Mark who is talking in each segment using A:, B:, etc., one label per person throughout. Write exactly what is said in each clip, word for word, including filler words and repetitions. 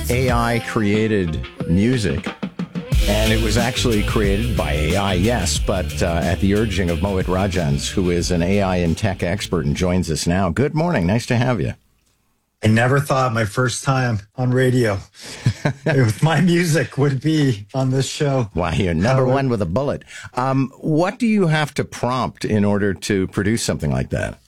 A: A I created music, and it was actually created by A I, yes, but uh, at the urging of Mohit Rajans, who is an A I and tech expert and joins us now. Good morning. Nice to have you.
B: I never thought my first time on radio with my music would be on this show.
A: Wow, you're number How one with a bullet. Um, what do you have to prompt in order to produce something like that?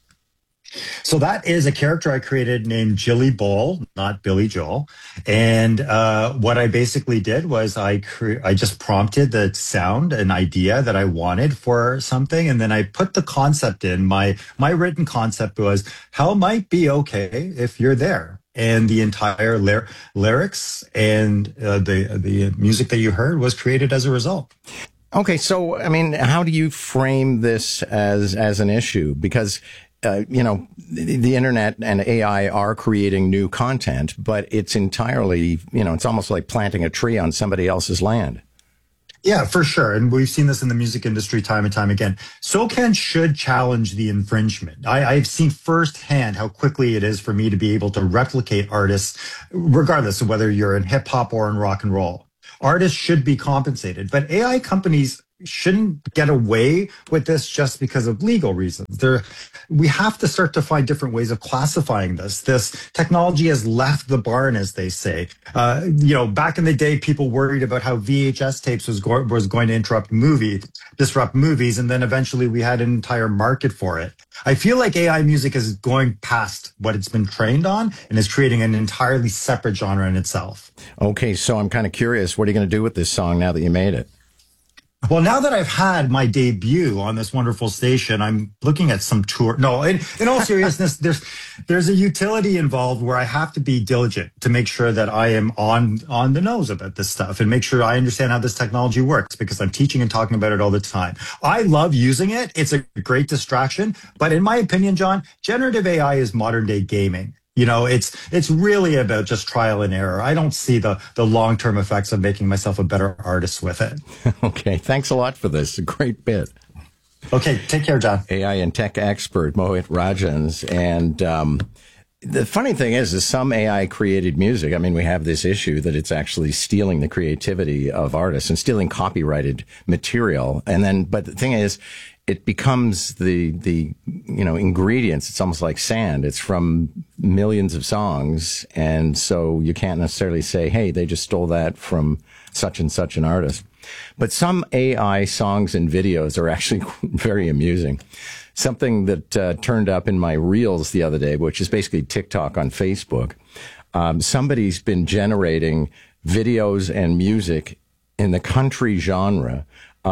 B: So that is a character I created named Jilly Bowl, not Billy Joel. And uh, what I basically did was I cre- I just prompted the sound, an idea that I wanted for something. And then I put the concept in. My, my written concept was, hell might be okay if you're there. And the entire ly- lyrics and uh, the, the music that you heard was created as a result.
A: Okay, so, I mean, how do you frame this as, as an issue? Because Uh, you know, the, the internet and A I are creating new content, but it's entirely, you know, it's almost like planting a tree on somebody else's land.
B: Yeah, for sure. And we've seen this in the music industry time and time again. SOCAN should challenge the infringement. I, I've seen firsthand how quickly it is for me to be able to replicate artists, regardless of whether you're in hip hop or in rock and roll. Artists should be compensated, but A I companies shouldn't get away with this just because of legal reasons. There, we have to start to find different ways of classifying this. This technology has left the barn, as they say. Uh, you know, back in the day, people worried about how V H S tapes was, go- was going to interrupt movie, disrupt movies, and then eventually we had an entire market for it. I feel like A I music is going past what it's been trained on and is creating an entirely separate genre in itself.
A: Okay, so I'm kind of curious, what are you going to do with this song now that you made it?
B: Well, now that I've had my debut on this wonderful station, I'm looking at some tour. No, in, in all seriousness, there's there's a utility involved where I have to be diligent to make sure that I am on on the nose about this stuff and make sure I understand how this technology works, because I'm teaching and talking about it all the time. I love using it. It's a great distraction. But in my opinion, John, generative A I is modern day gaming. You know, it's it's really about just trial and error. I don't see the, the long-term effects of making myself a better artist with it.
A: Okay, thanks a lot for this. A great bit.
B: Okay, take care, John.
A: A I and tech expert Mohit Rajans. And um, the funny thing is, is some A I created music. I mean, we have this issue that it's actually stealing the creativity of artists and stealing copyrighted material. And then, but the thing is, it becomes the, the, you know, ingredients. It's almost like sand. It's from millions of songs. And so you can't necessarily say, hey, they just stole that from such and such an artist. But some A I songs and videos are actually very amusing. Something that uh, turned up in my Reels the other day, which is basically TikTok on Facebook. Um, somebody's been generating videos and music in the country genre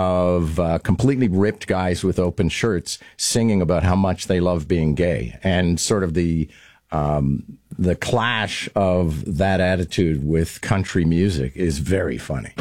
A: of uh, completely ripped guys with open shirts singing about how much they love being gay, and sort of the um, the clash of that attitude with country music is very funny.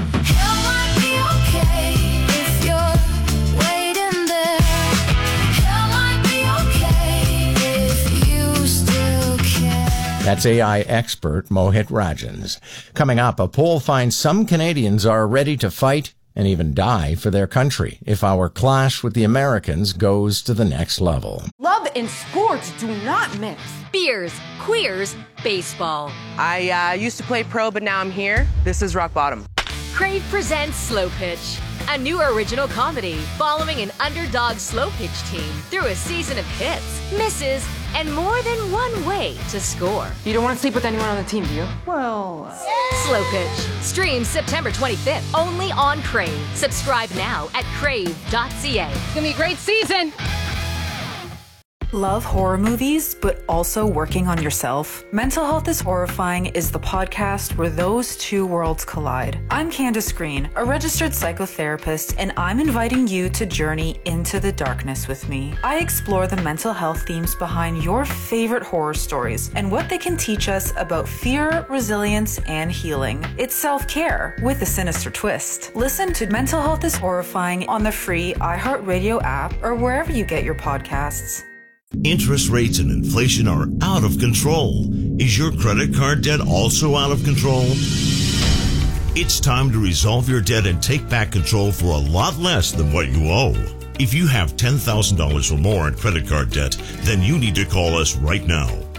A: That's A I expert Mohit Rajans. Coming up, a poll finds some Canadians are ready to fight and even die for their country if our clash with the Americans goes to the next level.
C: Love and sports do not mix.
D: Beers, queers, baseball.
C: I uh, used to play pro, but now I'm here. This is rock bottom.
D: Crave presents Slow Pitch, a new original comedy following an underdog slow pitch team through a season of hits, misses, and more than one way to score.
C: You don't want to sleep with anyone on the team, do you? Well... Uh...
D: Slow Pitch. Streams September twenty-fifth, only on Crave. Subscribe now at crave dot c a.
C: It's gonna be a great season!
E: Love horror movies, but also working on yourself? Mental Health is Horrifying is the podcast where those two worlds collide. I'm Candace Green, a registered psychotherapist, and I'm inviting you to journey into the darkness with me. I explore the mental health themes behind your favorite horror stories and what they can teach us about fear, resilience, and healing. It's self-care with a sinister twist. Listen to Mental Health is Horrifying on the free iHeartRadio app or wherever you get your podcasts.
F: Interest rates and inflation are out of control. Is your credit card debt also out of control? It's time to resolve your debt and take back control for a lot less than what you owe. If you have ten thousand dollars or more in credit card debt, then you need to call us right now.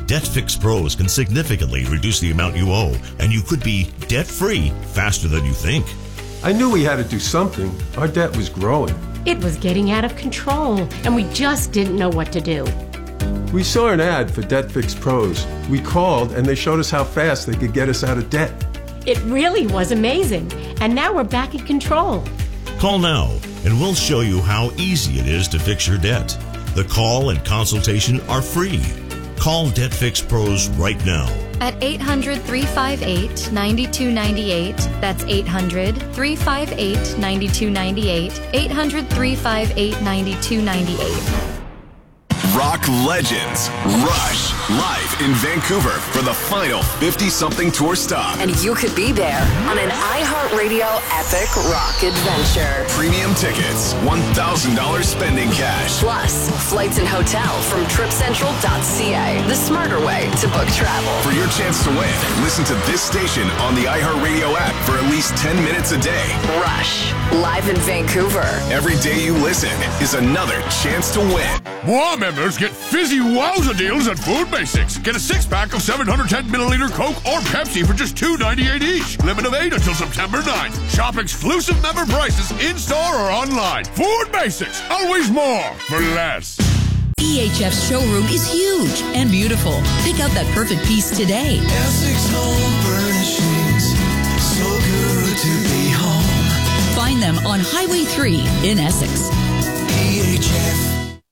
F: DebtFix Pros can significantly reduce the amount you owe, and you could be debt-free faster than you think.
G: I knew we had to do something. Our debt was growing.
H: It was getting out of control, and we just didn't know what to do.
G: We saw an ad for DebtFix Pros. We called, and they showed us how fast they could get us out of debt.
H: It really was amazing, and now we're back in control.
F: Call now, and we'll show you how easy it is to fix your debt. The call and consultation are free. Call DebtFix Pros right now.
I: At eight hundred, three five eight, nine two nine eight. That's eight hundred, three five eight, nine two nine eight. eight hundred, three five eight, nine two nine eight.
J: Rock legends Rush live in Vancouver for the final fifty-something tour stop.
K: And you could be there on an iHeartRadio epic rock adventure.
J: Premium tickets, one thousand dollars spending cash.
K: Plus, flights and hotel from trip central dot c a, the smarter way to book travel.
J: For your chance to win, listen to this station on the iHeartRadio app for at least ten minutes a day.
K: Rush, live in Vancouver.
J: Every day you listen is another chance to win.
L: More members get fizzy wowza deals at Food Basics. Get a six-pack of seven hundred ten milliliter Coke or Pepsi for just two ninety-eight each. Limit of eight until September ninth. Shop exclusive member prices in-store or online. Food Basics. Always more for less.
M: E H F's showroom is huge and beautiful. Pick out that perfect piece today.
N: Essex Home Furnishings. So good to be home.
M: Find them on Highway three in Essex.
N: E H F.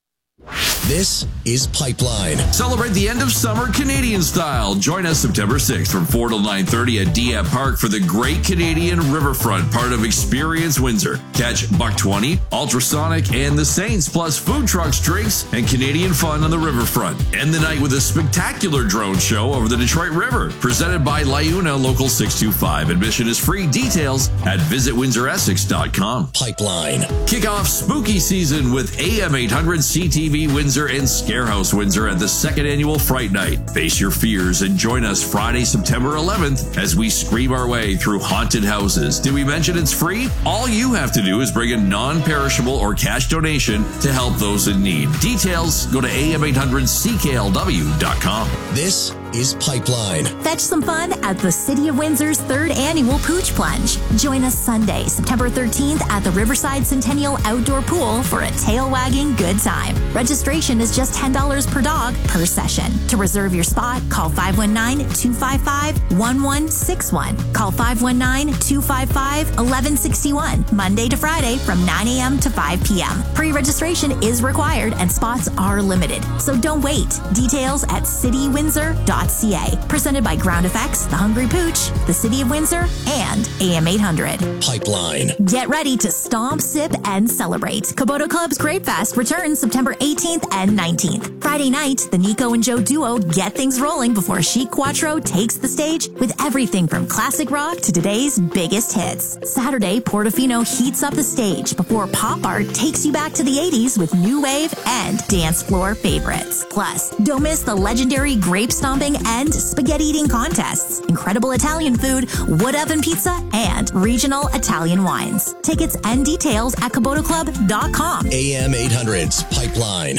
O: This is Pipeline.
P: Celebrate the end of summer Canadian style. Join us September sixth from four till nine thirty at Dieppe Park for the Great Canadian Riverfront, part of Experience Windsor. Catch Buck twenty, Ultrasonic, and the Saints, plus food trucks, drinks, and Canadian fun on the riverfront. End the night with a spectacular drone show over the Detroit River, presented by Liuna Local six two five. Admission is free. Details at visit windsor essex dot com.
O: Pipeline.
P: Kick off spooky season with A M eight hundred C T V Windsor and Scarehouse Windsor at the second annual Fright Night. Face your fears and join us Friday, September eleventh as we scream our way through haunted houses. Did we mention it's free? All you have to do is bring a non-perishable or cash donation to help those in need. Details, go to A M eight hundred C K L W dot com.
O: This is Pipeline.
Q: Fetch some fun at the City of Windsor's third annual Pooch Plunge. Join us Sunday, September thirteenth at the Riverside Centennial Outdoor Pool for a tail-wagging good time. Registration is just ten dollars per dog per session. To reserve your spot, call five one nine, two five five, one one six one. Call five one nine, two five five, one one six one. Monday to Friday from nine a.m. to five p.m. Pre-registration is required and spots are limited. So don't wait. Details at city windsor dot c a. Presented by Ground Effects, The Hungry Pooch, the City of Windsor, and A M eight hundred.
O: Pipeline.
Q: Get ready to stomp, sip, and celebrate. Kubota Club's Grape Fest returns September eighteenth and nineteenth. Friday night, the Nico and Joe duo get things rolling before Chic Quattro takes the stage with everything from classic rock to today's biggest hits. Saturday, Portofino heats up the stage before Pop Art takes you back to the eighties with new wave and dance floor favorites. Plus, don't miss the legendary grape stomping and spaghetti eating contests, incredible Italian food, wood oven pizza, and regional Italian wines. Tickets and details at kubota club dot com.
O: A M eight hundred's Pipeline.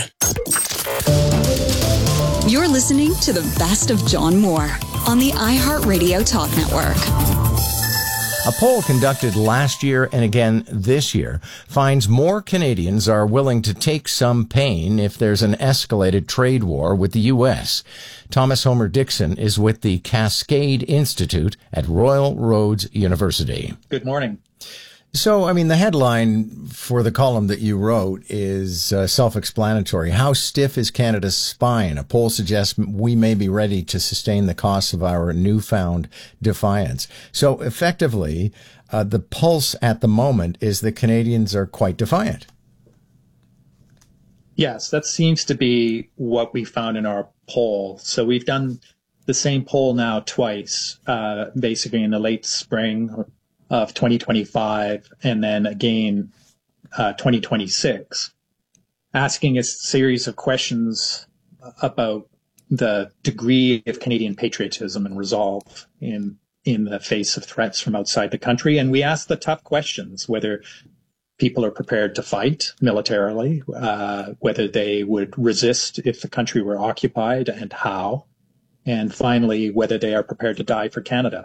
R: You're listening to the best of John Moore on the iHeartRadio Talk Network.
A: A poll conducted last year and again this year finds more Canadians are willing to take some pain if there's an escalated trade war with the U S. Thomas Homer Dixon is with the Cascade Institute at Royal Roads University.
S: Good morning.
A: So, I mean, the headline for the column that you wrote is uh, self-explanatory. How stiff is Canada's spine? A poll suggests we may be ready to sustain the costs of our newfound defiance. So, effectively, uh, the pulse at the moment is that Canadians are quite defiant.
S: Yes, that seems to be what we found in our poll. So we've done the same poll now twice, uh, basically in the late spring or of twenty twenty-five, and then again uh, twenty twenty-six, asking a series of questions about the degree of Canadian patriotism and resolve in in the face of threats from outside the country. And we asked the tough questions, whether people are prepared to fight militarily, uh, whether they would resist if the country were occupied, and how. and finally, whether they are prepared to die for Canada.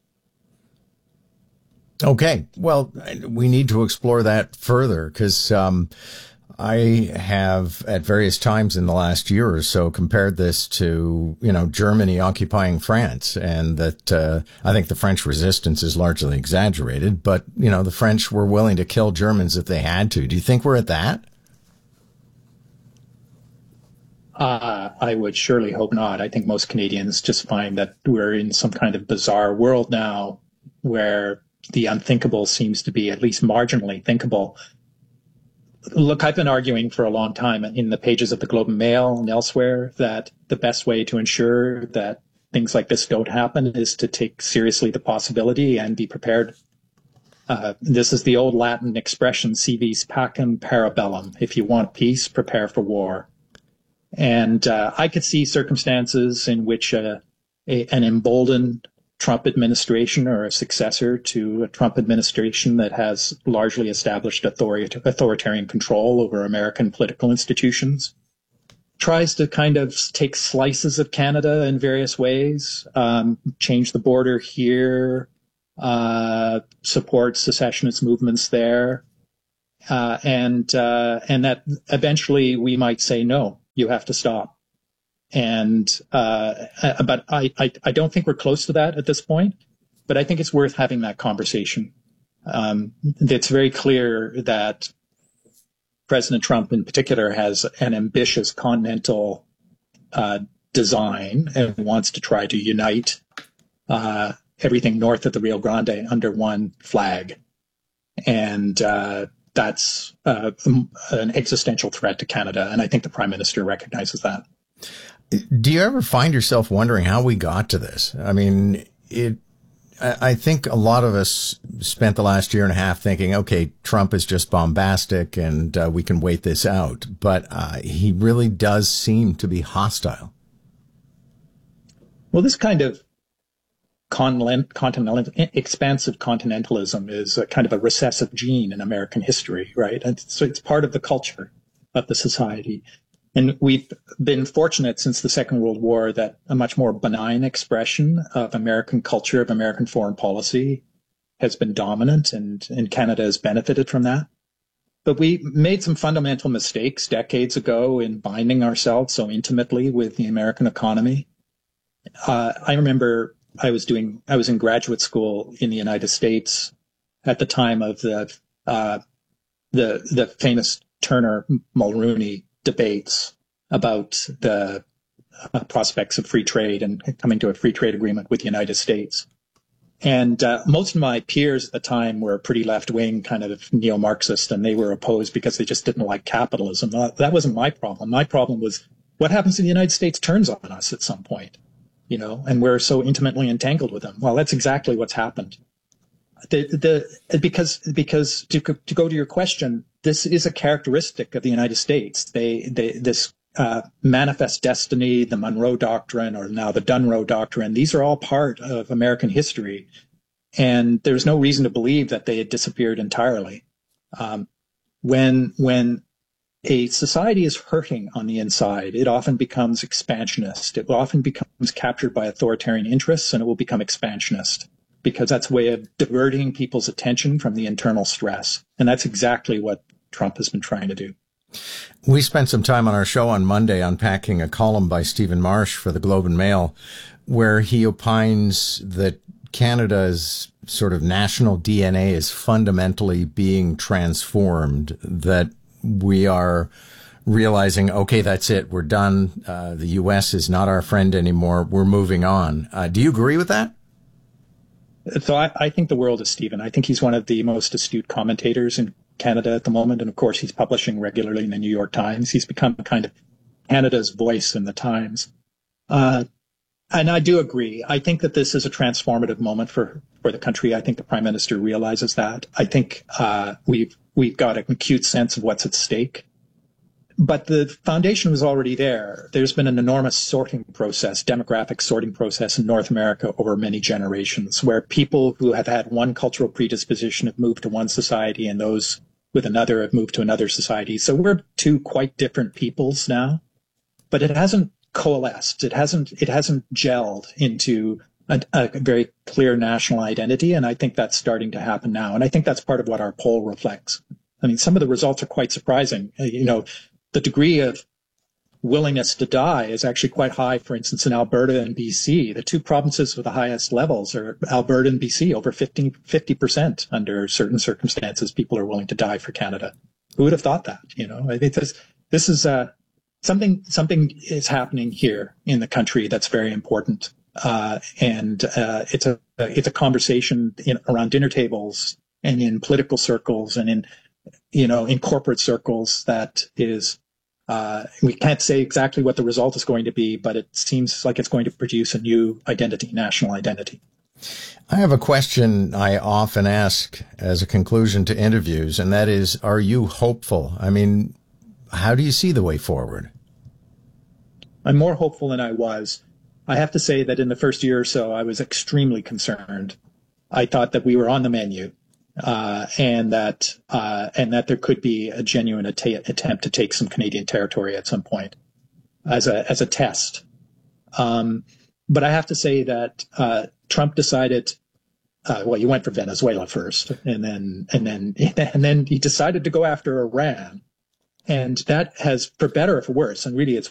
A: Okay. Well, we need to explore that further because um, I have at various times in the last year or so compared this to, you know, Germany occupying France, and that uh, I think the French resistance is largely exaggerated, but, you know, the French were willing to kill Germans if they had to. Do you think we're at that?
S: Uh, I would surely hope not. I think most Canadians just find that we're in some kind of bizarre world now where the unthinkable seems to be at least marginally thinkable. Look, I've been arguing for a long time in the pages of the Globe and Mail and elsewhere that the best way to ensure that things like this don't happen is to take seriously the possibility and be prepared. Uh, this is the old Latin expression, si vis pacem para bellum. If you want peace, prepare for war. And uh, I could see circumstances in which uh, a, an emboldened Trump administration or a successor to a Trump administration that has largely established authority, authoritarian control over American political institutions tries to kind of take slices of Canada in various ways, um, change the border here, uh, support secessionist movements there, uh, and uh, and that eventually we might say, no, you have to stop. And, uh, but I, I, I don't think we're close to that at this point, but I think it's worth having that conversation. Um, it's very clear that President Trump in particular has an ambitious continental, uh, design and wants to try to unite, uh, everything north of the Rio Grande under one flag. And, uh, that's, uh, an existential threat to Canada. And I think the Prime Minister recognizes that.
A: Do you ever find yourself wondering how we got to this? I mean, it, I think a lot of us spent the last year and a half thinking, okay, Trump is just bombastic and uh, we can wait this out. But uh, he really does seem to be hostile.
S: Well, this kind of continental, continental, expansive continentalism is a kind of a recessive gene in American history, right? And so it's part of the culture of the society. And we've been fortunate since the Second World War that a much more benign expression of American culture, of American foreign policy has been dominant, and, and Canada has benefited from that. But we made some fundamental mistakes decades ago in binding ourselves so intimately with the American economy. Uh, I remember I was doing, I was in graduate school in the United States at the time of the, uh, the, the famous Turner-Mulrooney debates about the uh, prospects of free trade and coming to a free trade agreement with the United States. And uh, most of my peers at the time were pretty left-wing, kind of neo-Marxist, and they were opposed because they just didn't like capitalism. Uh, that wasn't my problem. My problem was what happens if the United States turns on us at some point, you know, and we're so intimately entangled with them. Well, that's exactly what's happened. The, the, because, because to, to go to your question, this is a characteristic of the United States. They, they, this, uh, manifest destiny, the Monroe Doctrine, or now the Dunroe Doctrine, these are all part of American history. And there's no reason to believe that they had disappeared entirely. Um, when, when a society is hurting on the inside, it often becomes expansionist. It often becomes captured by authoritarian interests, and it will become expansionist, because that's a way of diverting people's attention from the internal stress. And that's exactly what Trump has been trying to do.
A: We spent some time on our show on Monday unpacking a column by Stephen Marsh for the Globe and Mail, where he opines that Canada's sort of national D N A is fundamentally being transformed, that we are realizing, okay, that's it, we're done. Uh, the U S is not our friend anymore. We're moving on. Uh, do you agree with that?
S: So I, I think the world is Stephen. I think he's one of the most astute commentators in Canada at the moment. And of course, he's publishing regularly in the New York Times. He's become kind of Canada's voice in the Times. Uh, and I do agree. I think that this is a transformative moment for, for the country. I think the Prime Minister realizes that. I think uh, we've, we've got an acute sense of what's at stake. But the foundation was already there. There's been an enormous sorting process, demographic sorting process in North America over many generations, where people who have had one cultural predisposition have moved to one society and those with another have moved to another society. So we're two quite different peoples now, but it hasn't coalesced. It hasn't it hasn't gelled into a, a very clear national identity, and I think that's starting to happen now. And I think that's part of what our poll reflects. I mean, some of the results are quite surprising. You know, the degree of willingness to die is actually quite high, for instance, in Alberta and B C. The two provinces with the highest levels are Alberta and B C, over fifty percent under certain circumstances. People are willing to die for Canada. Who would have thought that? You know, I think this, this is uh, something, something is happening here in the country that's very important. Uh, and uh, it's a, it's a conversation in, around dinner tables and in political circles and in, you know, in corporate circles that is, Uh, we can't say exactly what the result is going to be, but it seems like it's going to produce a new identity, national identity.
A: I have a question I often ask as a conclusion to interviews, and that is, are you hopeful? I mean, how do you see the way forward?
S: I'm more hopeful than I was. I have to say that in the first year or so, I was extremely concerned. I thought that we were on the menu. Uh, and that uh, and that there could be a genuine att- attempt to take some Canadian territory at some point as a as a test. Um, but I have to say that uh, Trump decided. Uh, well, he went for Venezuela first, and then and then and then he decided to go after Iran, and that has, for better or for worse, and really it's